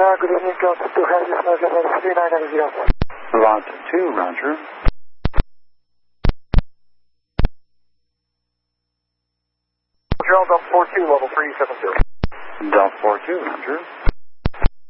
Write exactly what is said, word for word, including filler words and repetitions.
Uh, good evening, Delta two, have you flight level three nine nine zero. Lot two, roger. Montreal, Delta four two, level three seven zero. Delta four two, roger.